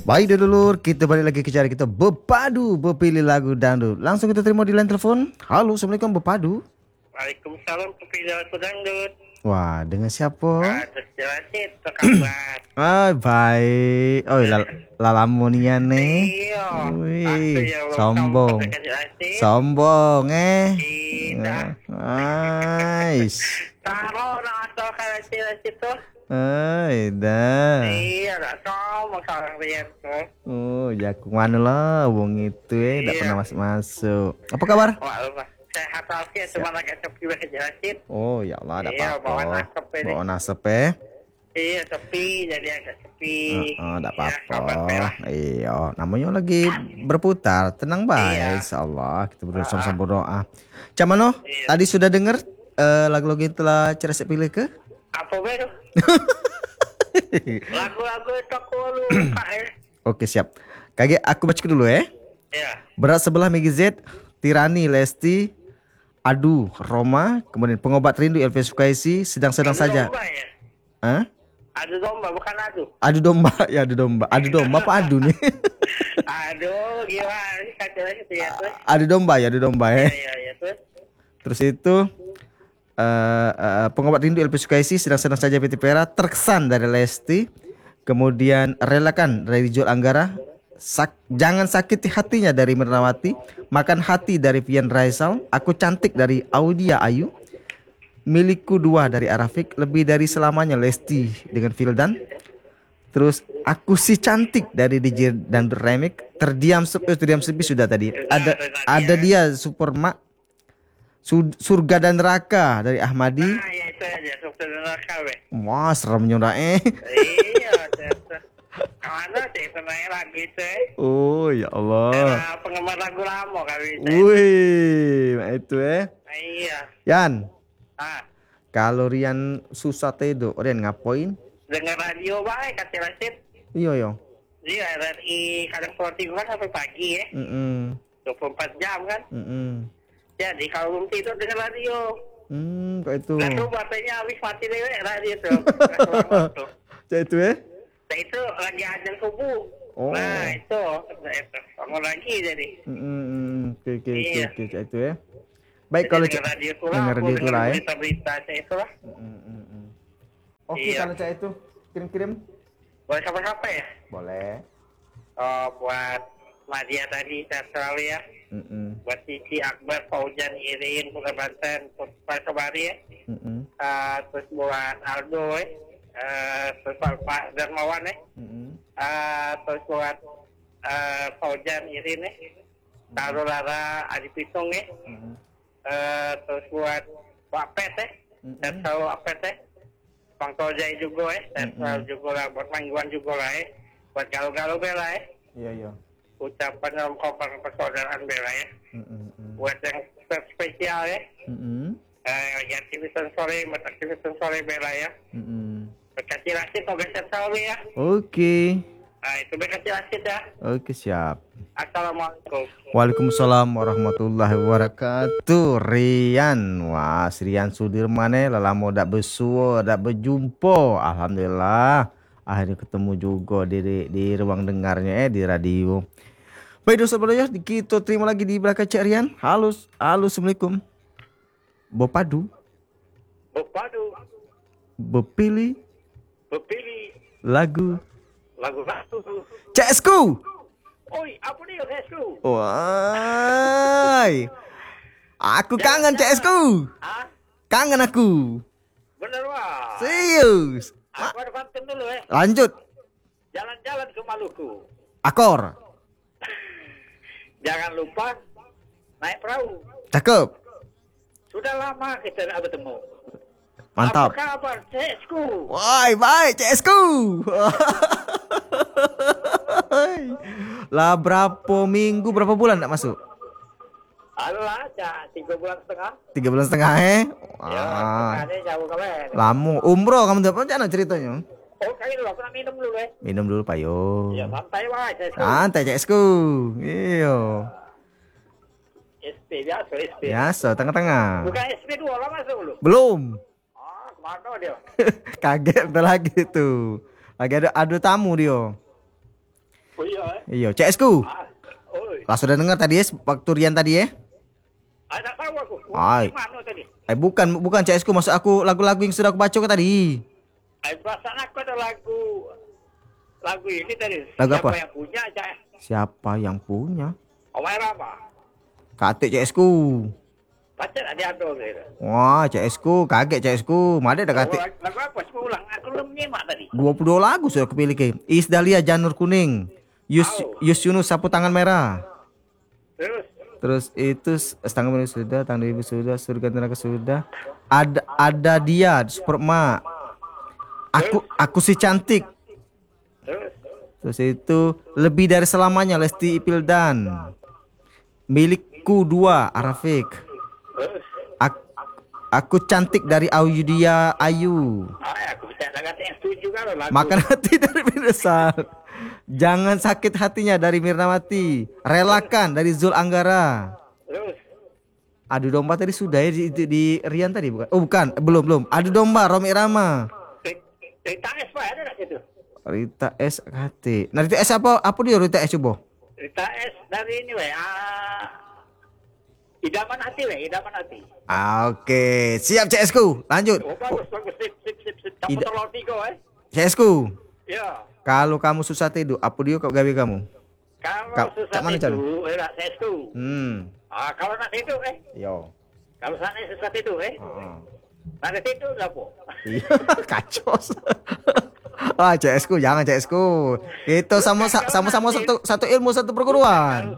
Baik dulur, kita balik lagi ke cara kita berpadu berpilih lagu dangdut. Langsung kita terima di line telepon. Halo, assalamualaikum berpadu. Waalaikumsalam kepilih lagu dangdut. Wah, dengan siapa? Terus jelasin tuh kabar. Baik. Oh, lalamonian nih. Iya. Wih, sombong. Sombong Tidak. Nice. Taruh nak asal jelasin tuh. Dah. Iya, tak tahu masalah dia tuh. Oh, jakung mana lah, wong itu tak Iya. pernah masuk. Apa kabar? Wah, lupa. Sehat aja, cuma agak sepi banget jelasin. Oh, ya Allah, ada Iya, apa-apa. bawa nasab ini. Bawa nasab Iya, sepi, jadi agak sepi. Enggak Iya, kabar apa-apa. merah. Iya, namanya lagi berputar. Tenang baik, Iya. insyaallah. Kita bersama-sama berdoa. Camano, Iya. tadi sudah dengar lagu-lagu yang telah Cerdas pilih ke? Apa baru? Lagu-lagu itu aku lupa ya. Oke, siap. Kage aku baca dulu ya. Iya. Berat sebelah Megi Z, Tirani, Lesti, Adu, Roma, kemudian Pengobat Rindu, Elvis Sukaisi, Sedang-sedang Adu saja. domba ya? Hah? Adu domba, bukan adu. Adu domba, ya adu domba. Adu domba apa adu nih? Aduh, gimana sih kacau gitu ya tuh. Adu domba ya, adu domba ya. Iya, tuh. Terus itu Pengobat Rindu Elvis Sukaisi, Sedang-sedang saja PT Pera, Terkesan dari Lesti, kemudian Relakan dari Jul Anggara, Jangan Sakiti Hatinya dari Mirnawati, Makan Hati dari Pian Raisal, Aku Cantik dari Audia Ayu, Milikku 2 dari Arafik, Lebih dari Selamanya Lesti dengan Fildan. Terus Aku Si Cantik dari DJ dan Remix, Terdiam Sepi sudah tadi. Ada dia Superma, Surga dan Neraka dari Ahmadi. Nah, ya itu aja, surga dan neraka weh. Wah, seremnya udah Iya, itu. Kemana sih senangnya lagu itu Oh, ya Allah. Karena penggemar lagu lama kali itu. Wih, itu Iya. Yan, Ah, kalau Rian susah tedo, Rian ngapain? dengar radio baik, kasih rasid. Iya, yo. Iya, RRI kadang floating kan sampai pagi ya. 24 jam kan. Jadi kalau belum tidur dengar radio. Kayak itu. Lalu baterainya habis mati deh radio tuh. Kayak itu Nah itu lagi azan subuh. Oh. Nah itu bangun lagi jadi. Oke, Iya. kayak itu ya. Baik, kalau dengar radio itu lah. dengar radio itu lah ya. Berita-berita itu lah. Oke, Iya. kalau cak itu kirim-kirim. Boleh siapa-siapa ya? Boleh. Oh, buat Madia tadi sehat selalu ya. Buat Cici, Akbar, Faujan, Irin, Putra Banten, Pak Sobari ya. Terus buat Aldo ya. Terus Pak Darmawan ya. Terus buat Faujan, Irin ya. Taruh Lara, Adi Pitung ya. Terus buat Pak Pet ya. Dan selalu Apet ya. Bang Tojai juga ya. Dan selalu juga lah. Buat Mangguan juga lah ya. Buat galau-galau bela ya. Iya. Ucapan dalam kompak persaudaraan bela ya. Buat yang spesial ya. Yang aktivitas sore, buat aktivitas sore bela ya. Berkasih rasid, moga sehat selalu ya. Oke. Nah, itu berkasih rasid ya. Oke, siap. Assalamualaikum. Waalaikumsalam warahmatullahi wabarakatuh. Rian, wah, si Rian Sudirman lelamo dak besuo, dak berjumpa. Alhamdulillah, akhirnya ketemu juga di ruang dengarnya di radio. Baik dosa ya, kita terima lagi di belakang Cik Rian. Halo, assalamualaikum. Bopadu, bepilih lagu CSku. Oi, apa dia CSku? Wah, aku kangen CSku. Hah? Kangen aku. Bener wah. Serius. Aku ada pantun dulu ya. Lanjut. Jalan-jalan ke Maluku. Akor. Jangan lupa naik perahu. Cakep. Sudah lama kita tidak bertemu. Mantap. Apa kabar CSku? Wah, baik CSku. Lah berapa minggu, berapa bulan tak masuk? Alah, 3 bulan setengah. 3 bulan setengah Ya, Wah. ada jauh kawan. Lama. Umroh kamu dapat macam mana ceritanya? Oh, kali dulu aku nak minum dulu ya. Minum dulu Pak Yo. Ya, santai wah CSku. Santai CSku. Iya. SP biasa, SP. Biasa, tengah-tengah. Bukan SP 2 lah masuk dulu. Belum. Ah, kemana dia? Kaget bentar lagi tuh. Lagi ada tamu dia. Oh iya. Iya, CS ku. Oi. Lah sudah dengar tadi ya waktu Rian tadi ya? Ada tahu aku. Ay. Mana tadi? Bukan CS ku, maksud aku lagu-lagu yang sudah aku baca tadi. Perasaan aku ada lagu ini tadi. Lagu Siapa apa? yang punya aja? Siapa yang punya? Omar apa? Katik CS ku. Pacar ada gitu. Wah, CS ku, kaget CS ku. Mana ada katik? Lagu apa? Coba ulang. Aku belum nyimak tadi. 22 lagu sudah kepilih ke. Iis Dahlia Janur Kuning. Yus Yunus Sapu Tangan Merah. Terus itu setengah menit sudah, tanggal ibu sudah, surga neraka sudah. Ada dia, Super Emak. Aku si cantik. Terus itu lebih dari selamanya Lesti Ipildan. Milikku 2 Arafik. Aku cantik dari Audia Ayu. Aku bisa sangat yang setuju kalau lagu. Makan hati dari Mirsal. Jangan sakit hatinya dari Mirnawati. Relakan dari Zul Anggara. Terus Adu domba tadi sudah ya di Rian tadi bukan? Oh bukan, belum. Adu domba Romi Rama. Rita S Pak ada nggak situ? Rita S KT. Nah Rita S apa dia Rita S coba? Rita S dari ini Idaman Hati Idaman Hati. Oke, siap CS ku. Lanjut. Oh, bagus. Sip. Kamu tolong tiga CS ku. Ya. Kalau kamu susah tidur, apa dia kau gawe kamu? Kalau susah mana tidur, CS ku. Kalau nak tidur Yo. Kalau sana susah tidur Nak tidur apa? Iya, kacau. CS ku, jangan CS ku. Itu sama-sama satu ilmu, satu perguruan.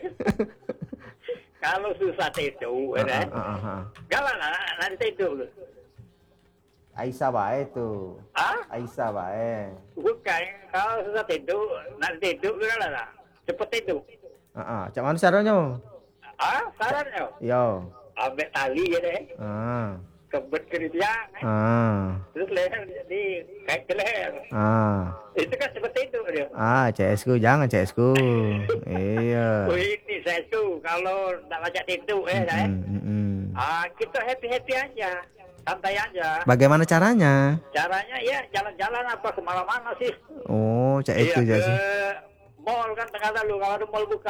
Kalau susah tidur, galah nanti tidur. Aisyah baik tuh. Aisyah baik. Bukan, kalau susah tidur, nanti tidur galah lah. Cepet tidur. Cak mana caranya? Sarannya? Yo. Ambek tali ya deh. Kebet kerjaan. Terus leher di kait ke leher. Itu kan cepet tidur dia. CS ku, jangan CS ku. Iya. Ini CS ku kalau tak baca tidur kita happy aja. Santai aja. Bagaimana caranya? Caranya ya jalan-jalan apa kemana-mana sih. Oh, cak itu ya sih. Mall kan tengah lalu kalau ada mall buka.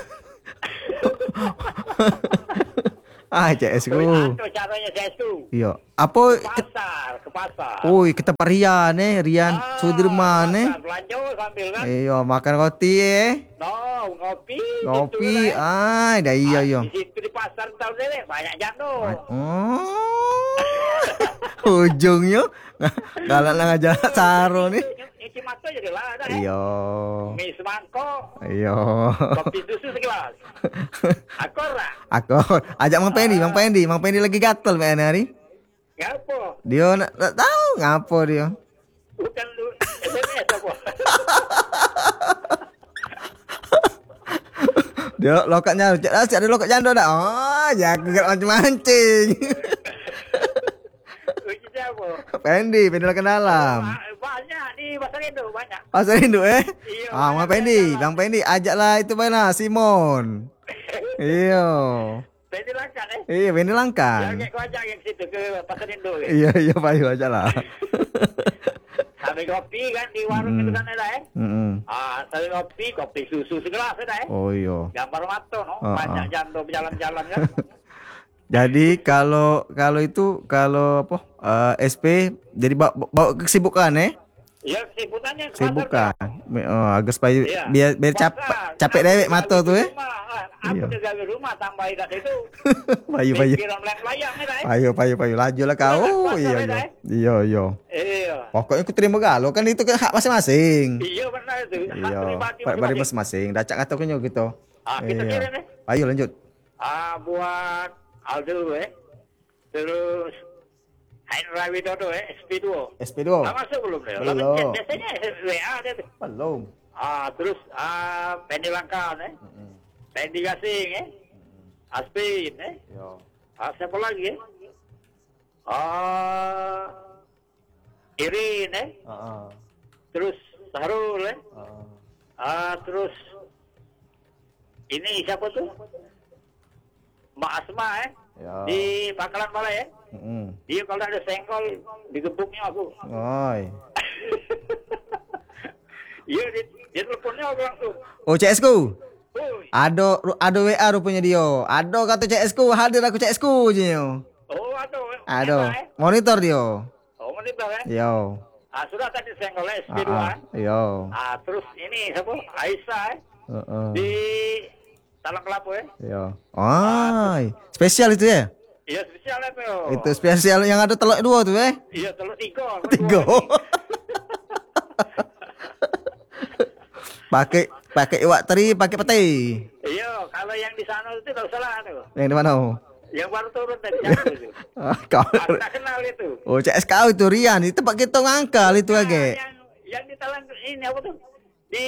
CS ku. Itu caranya CS ku. Iya. Apa Ke pasar. kita Rian Rian Sudirman Belanja sambil kan. Iya, makan roti No, ngopi. Ngopi. Dah iya. Di situ di pasar tahu deh banyak jando. Ujungnya galak nang aja saro nih. Ini mata jadi lah ada. Iya. Mie semangkok. Iya. Kopi susu segelas. Aku ajak Mang Pendi lagi gatel main hari. Ngapa? Dia nak tahu ngapa dia. Bukan lu SMS apa? Dia lokaknya, ada lokak jando dah. Oh, jaga mancing. Siapa? Pendi lagi dalam. Banyak di pasar Indo banyak. Pasar Indo Iya, Bang Pendi, ajaklah itu mana Simon. Iya. Pendi Langkan Iya, Pendi Langkan. Ya, kau ajak yang situ ke pasar Indo. Iya, payu ajalah. Sambil kopi kan di warung itu kan ada sambil kopi susu segelas ada Oh iya. gambar mato banyak jando berjalan-jalan kan. Jadi kalau apa SP jadi bawa kesibukan Iya kesibukannya kesibukan. Agak supaya biar capek dewek mata tuh Aku juga di rumah tambah ikat itu. Payu. Payu laju lah kau. Iya. Pokoknya aku terima galo kan itu kan hak masing-masing. Iya benar itu. Iya. Bari masing-masing. Dacak atau kenyo gitu. Kita kirim Ayo lanjut. Buat Aldo terus Hendra Widodo SP2. Masuk belum deh? Belum. Biasanya WA dia tuh. Belum. Terus Pendi Langkan Pendi Gasing Aspin Yo. siapa lagi Irin terus Sahrul terus ini siapa tuh Mak Asma di Pangkalan Balai dia kalau ada senggol digebuknya aku. Oi. Iya, dia teleponnya langsung. Oh, CS ku. Woi. Ado WA rupanya dia. Ado kata CS ku, hadir aku CS ku je. Oh, aduh. Ado, monitor dia. Oh, monitor ya. Yo. Sudah tadi saya ngoleh SP2. Yo. Terus ini siapa? Aisyah. Di Talang Kelapu ya. Yo. Spesial itu ya? Iya, spesial itu. Itu spesial yang ada telur 2 tuh Iya, telur 3. 3. pakai iwak teri, pakai pete. Iya, kalau yang di sana itu tidak salah tuh. Yang di mana? Yang baru turun dari sana itu. Kau. Aku tak kenal itu. Oh, CS kau itu Rian, itu Pak kita ngangkal itu lagi. Yang di Talang ini apa tuh? Di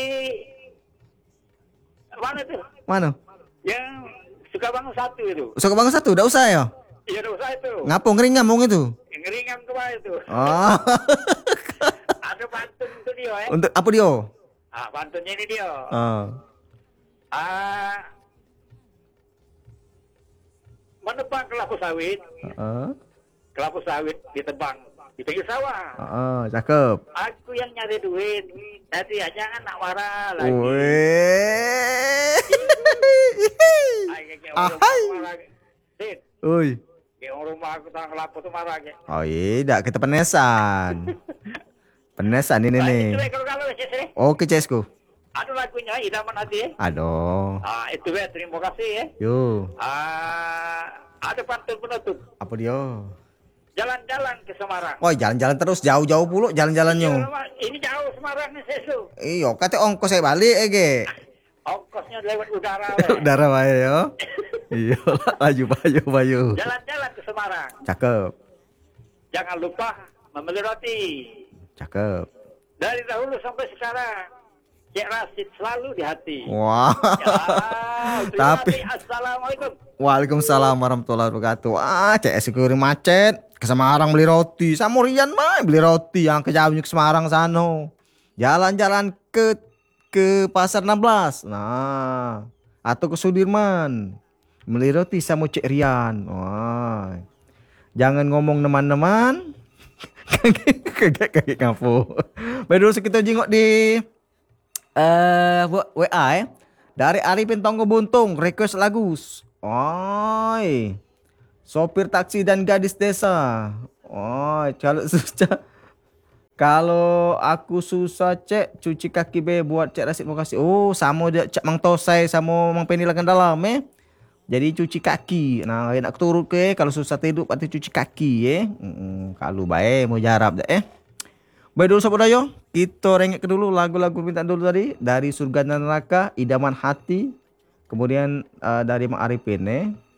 mana tuh? Mana? Yang Sukabangun 1 itu. Sukabangun 1, udah usah ya? Iya, udah usah itu. Ngapo ngeringam mong itu? Ngeringan ke bawah itu. Oh. Ada pantun itu dia ya. Untuk apa dia? Pantunnya ini dia. Menebang kelapa sawit. Kelapa sawit ditebang di pinggir sawah. Cakep. Aku yang nyari duit. Nanti jangan nak marah lagi. Oi. Kayak rumah aku tang kelapa tuh marah aja. Oh iya, kita penesan. Penesan ini nih. Oke, Cesku. Ada lagunya idaman hati. Aduh. Itu ya, terima kasih ya. Yo. Ada pantun penutup. Apa dia? Jalan-jalan ke Semarang. Oh, jalan-jalan terus jauh-jauh pulu jalan-jalannya. Ini jauh Semarang nih, Sesu. Iya, kata ongkos saya balik Ongkosnya lewat udara. Udara wae yo. Iya, laju. Jalan-jalan ke Semarang. Cakep. Jangan lupa membeli roti. Cakep. Dari dahulu sampai sekarang, Cek Rasid selalu di hati. Wah. Tapi Assalamualaikum. Waalaikumsalam warahmatullahi wabarakatuh. CS Syukuri macet ke Semarang beli roti. Sama Rian mah beli roti yang ke jauhnya ke Semarang sana. Jalan-jalan ke Pasar 16. Nah, atau ke Sudirman. Beli roti sama Cek Rian. Wah. Jangan ngomong teman-teman. Kaget ngapo. Baru kita jengok di WA ya. Dari Arifin Tonggo Buntung request lagu. Oi. Sopir taksi dan gadis desa. Oi, kalau aku susah cek cuci kaki buat Cek Rasid mau kasih. Oh, sama dia Cek Mang Tosai sama Mang Penny lakan dalam Jadi cuci kaki. Nah, nak turut ke kalau susah tidur pasti cuci kaki Kalau baik mau jarab dah Baik dulu sahabat ayo, kita rengek ke dulu lagu-lagu minta dulu tadi dari Surga dan Neraka, Idaman Hati, kemudian dari Mak Arifin